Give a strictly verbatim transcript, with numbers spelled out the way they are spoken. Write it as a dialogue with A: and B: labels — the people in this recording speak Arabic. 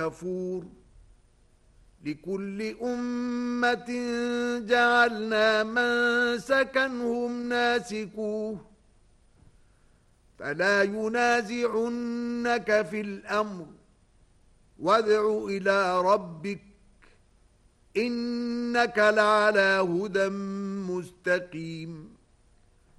A: كفور لكل أمة جعلنا منسكا هم ناسكوه فلا ينازعنك في الأمر وادع إلى ربك إنك لعلى هدى مستقيم